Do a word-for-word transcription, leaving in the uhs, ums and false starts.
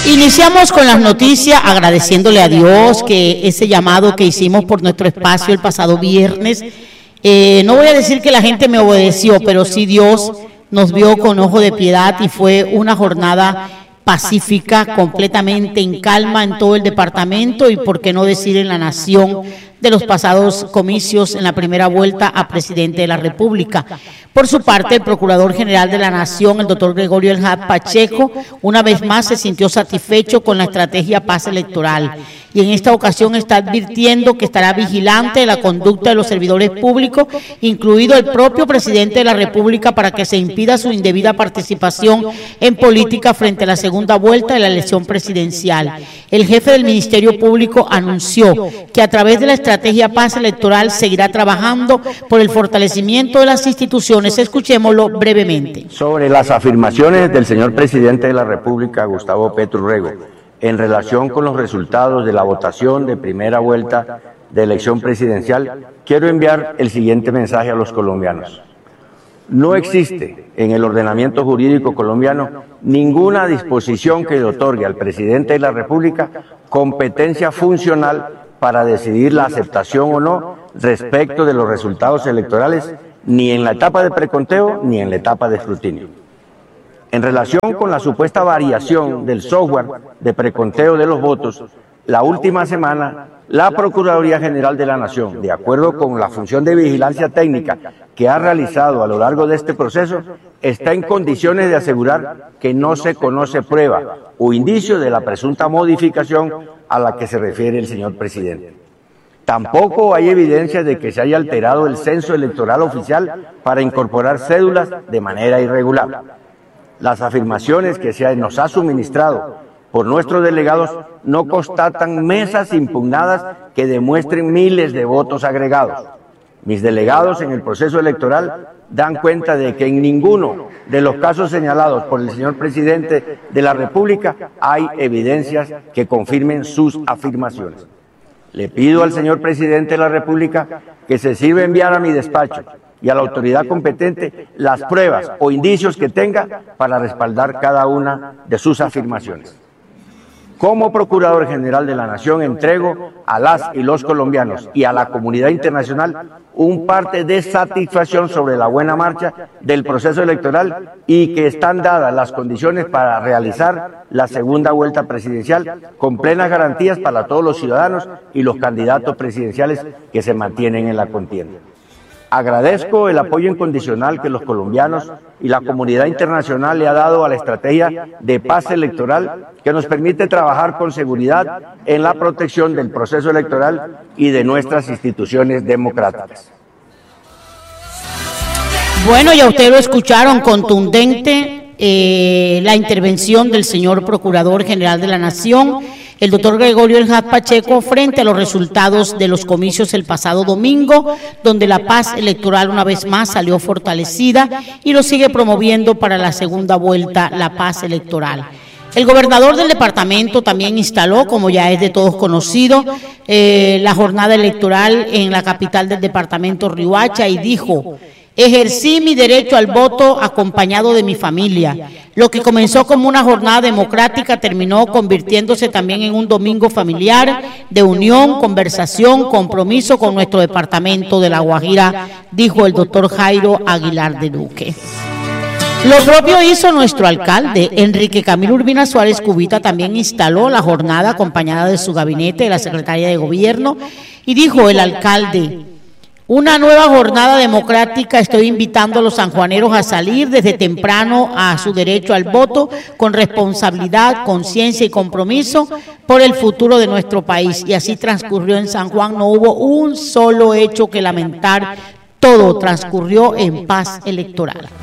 Iniciamos con las noticias agradeciéndole a Dios que ese llamado que hicimos por nuestro espacio el pasado viernes, eh, no voy a decir que la gente me obedeció, pero sí Dios nos vio con ojo de piedad y fue una jornada pacífica, completamente en calma en todo el departamento y por qué no decir en la nación de los pasados comicios en la primera vuelta a presidente de la República. Por su parte, el Procurador General de la Nación, el doctor Gregorio El Hat Pacheco, una vez más se sintió satisfecho con la estrategia paz electoral y en esta ocasión está advirtiendo que estará vigilante de la conducta de los servidores públicos, incluido el propio presidente de la República, para que se impida su indebida participación en política frente a la segunda vuelta de la elección presidencial. El jefe del Ministerio Público anunció que a través de la estrategia paz electoral seguirá trabajando por el fortalecimiento de las instituciones. Escuchémoslo brevemente. Sobre las afirmaciones del señor presidente de la República, Gustavo Petro Rego, en relación con los resultados de la votación de primera vuelta de elección presidencial, quiero enviar el siguiente mensaje a los colombianos. No existe en el ordenamiento jurídico colombiano ninguna disposición que le otorgue al presidente de la República competencia funcional para decidir la aceptación o no respecto de los resultados electorales, ni en la etapa de preconteo ni en la etapa de escrutinio. En relación con la supuesta variación del software de preconteo de los votos, la última semana la Procuraduría General de la Nación, de acuerdo con la función de vigilancia técnica que ha realizado a lo largo de este proceso, está en condiciones de asegurar que no se conoce prueba o indicio de la presunta modificación a la que se refiere el señor presidente. Tampoco hay evidencia de que se haya alterado el censo electoral oficial para incorporar cédulas de manera irregular. Las afirmaciones que se nos ha suministrado por nuestros delegados no constatan mesas impugnadas que demuestren miles de votos agregados. Mis delegados en el proceso electoral dan cuenta de que en ninguno de los casos señalados por el señor presidente de la República hay evidencias que confirmen sus afirmaciones. Le pido al señor presidente de la República que se sirva enviar a mi despacho y a la autoridad competente las pruebas o indicios que tenga para respaldar cada una de sus afirmaciones. Como Procurador General de la Nación entrego a las y los colombianos y a la comunidad internacional un parte de satisfacción sobre la buena marcha del proceso electoral y que están dadas las condiciones para realizar la segunda vuelta presidencial con plenas garantías para todos los ciudadanos y los candidatos presidenciales que se mantienen en la contienda. Agradezco el apoyo incondicional que los colombianos y la comunidad internacional le ha dado a la estrategia de paz electoral que nos permite trabajar con seguridad en la protección del proceso electoral y de nuestras instituciones democráticas. Bueno, ya ustedes lo escucharon, contundente eh, la intervención del señor Procurador General de la Nación, el doctor Gregorio El Hat Pacheco, frente a los resultados de los comicios el pasado domingo, donde la paz electoral una vez más salió fortalecida y lo sigue promoviendo para la segunda vuelta, la paz electoral. El gobernador del departamento también instaló, como ya es de todos conocido, eh, la jornada electoral en la capital del departamento, Riohacha, y dijo: ejercí mi derecho al voto acompañado de mi familia. Lo que comenzó como una jornada democrática terminó convirtiéndose también en un domingo familiar de unión, conversación, compromiso con nuestro departamento de La Guajira, dijo el doctor Jairo Aguilar de Duque. Lo propio hizo nuestro alcalde, Enrique Camilo Urbina Suárez Cubita, también instaló la jornada acompañada de su gabinete, de la Secretaría de Gobierno, y dijo el alcalde: una nueva jornada democrática, estoy invitando a los sanjuaneros a salir desde temprano a su derecho al voto con responsabilidad, conciencia y compromiso por el futuro de nuestro país. Y así transcurrió en San Juan, no hubo un solo hecho que lamentar, todo transcurrió en paz electoral.